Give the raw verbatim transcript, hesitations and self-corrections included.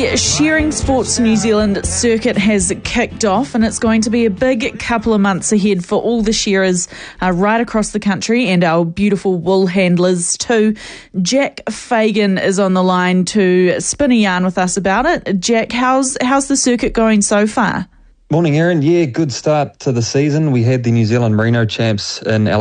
The Shearing Sports New Zealand circuit has kicked off, and it's going to be a big couple of months ahead for all the shearers uh, right across the country, and our beautiful wool handlers too. Jack Fagan is on the line to spin a yarn with us about it. Jack, how's how's the circuit going so far? Morning, Erin. Yeah, good start to the season. We had the New Zealand Merino Champs in